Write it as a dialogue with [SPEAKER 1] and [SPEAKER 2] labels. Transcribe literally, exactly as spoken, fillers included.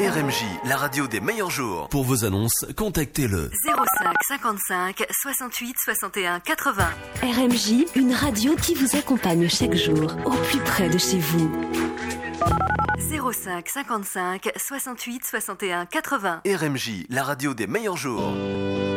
[SPEAKER 1] R M J, la radio des meilleurs jours. Pour vos annonces, contactez-le
[SPEAKER 2] zéro cinq cinquante-cinq soixante-huit soixante et un quatre-vingts.
[SPEAKER 3] R M J, une radio qui vous accompagne chaque jour, au plus près de chez vous.
[SPEAKER 2] zéro cinq cinquante-cinq soixante-huit soixante et un quatre-vingts.
[SPEAKER 1] R M J, la radio des meilleurs jours.